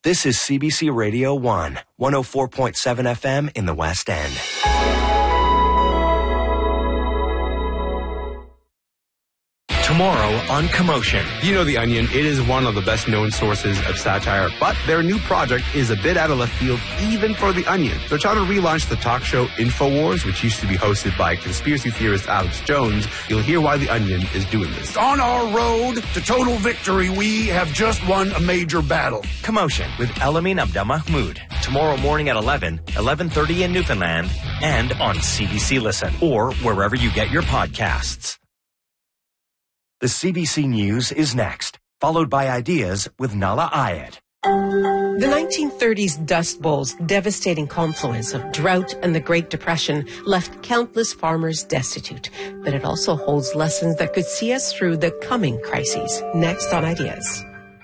This is CBC Radio 1, 104.7 FM in the West End. Tomorrow on Commotion. You know The Onion, it is one of the best known sources of satire, but their new project is a bit out of left field even for The Onion. They're trying to relaunch the talk show InfoWars, which used to be hosted by conspiracy theorist Alex Jones. You'll hear why The Onion is doing this. On our road to total victory, we have just won a major battle. Commotion with Elamin Abdelmahmoud. Tomorrow morning at 11:30 in Newfoundland, and on CBC Listen, or wherever you get your podcasts. The CBC News is next, followed by Ideas with Nala Ayed. The 1930s Dust Bowl's devastating confluence of drought and the Great Depression left countless farmers destitute. But it also holds lessons that could see us through the coming crises. Next on Ideas.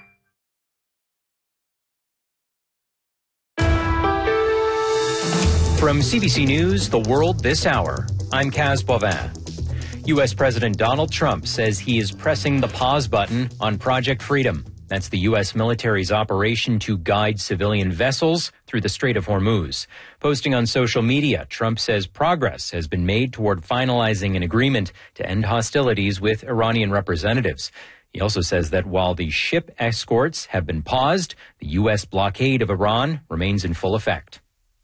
From CBC News, The World This Hour, I'm Kaz Bovin. U.S. President Donald Trump says he is pressing the pause button on Project Freedom. That's the U.S. military's operation to guide civilian vessels through the Strait of Hormuz. Posting on social media, Trump says progress has been made toward finalizing an agreement to end hostilities with Iranian representatives. He also says that while the ship escorts have been paused, the U.S. blockade of Iran remains in full effect.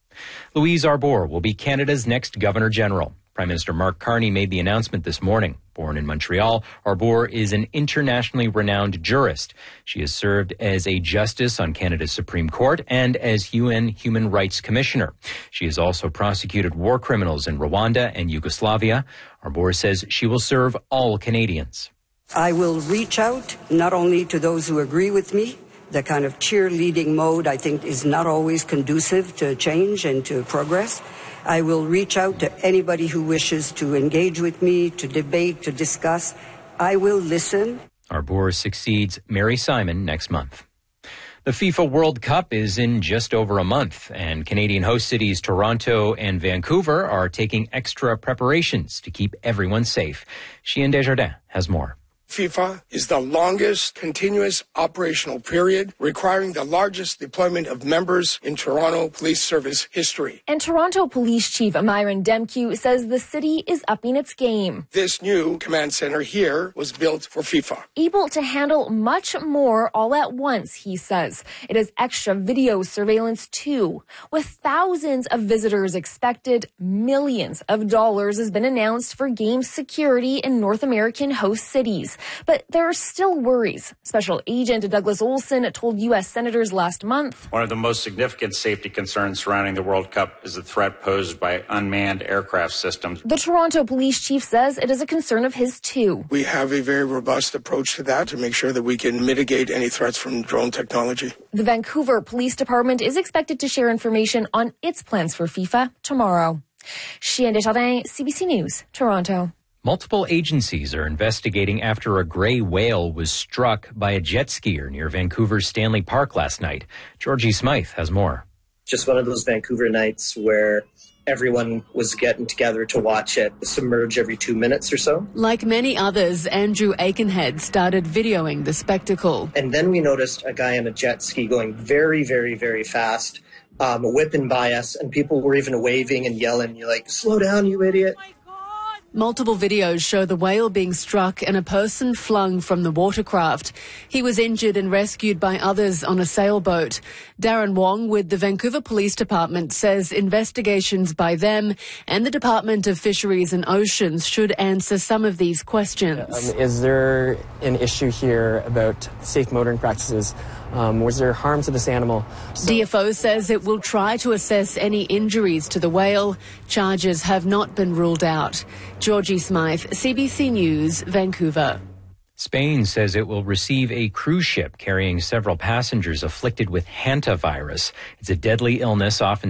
Louise Arbour will be Canada's next Governor General. Prime Minister Mark Carney made the announcement this morning. Born in Montreal, Arbour is an internationally renowned jurist. She has served as a justice on Canada's Supreme Court and as UN Human Rights Commissioner. She has also prosecuted war criminals in Rwanda and Yugoslavia. Arbour says she will serve all Canadians. I will reach out not only to those who agree with me. The kind of cheerleading mode, I think, is not always conducive to change and to progress. I will reach out to anybody who wishes to engage with me, to debate, to discuss. I will listen. Arbour succeeds Mary Simon next month. The FIFA World Cup is in just over a month, and Canadian host cities Toronto and Vancouver are taking extra preparations to keep everyone safe. Chien Desjardins has more. FIFA is the longest continuous operational period, requiring the largest deployment of members in Toronto Police Service history. And Toronto Police Chief Myron Demkiw says the city is upping its game. This new command center here was built for FIFA. Able to handle much more all at once, he says. It has extra video surveillance too. With thousands of visitors expected, millions of dollars has been announced for game security in North American host cities. But there are still worries. Special Agent Douglas Olson told U.S. senators last month. One of the most significant safety concerns surrounding the World Cup is the threat posed by unmanned aircraft systems. The Toronto police chief says it is a concern of his too. We have a very robust approach to that to make sure that we can mitigate any threats from drone technology. The Vancouver Police Department is expected to share information on its plans for FIFA tomorrow. Chien Desjardins, CBC News, Toronto. Multiple agencies are investigating after a gray whale was struck by a jet skier near Vancouver's Stanley Park last night. Georgie Smythe has more. Just one of those Vancouver nights where everyone was getting together to watch it submerge every 2 minutes or so. Like many others, Andrew Aikenhead started videoing the spectacle. And then we noticed a guy on a jet ski going very, very, very fast, whipping by us, and people were even waving and yelling. You're like, slow down, you idiot. Multiple videos show the whale being struck and a person flung from the watercraft. He was injured and rescued by others on a sailboat. Darren Wong with the Vancouver Police Department says investigations by them and the Department of Fisheries and Oceans should answer some of these questions. Is there an issue here about safe motoring practices? Was there harm to this animal? DFO says it will try to assess any injuries to the whale. Charges have not been ruled out. Georgie Smythe, CBC News, Vancouver. Spain says it will receive a cruise ship carrying several passengers afflicted with hantavirus. It's a deadly illness often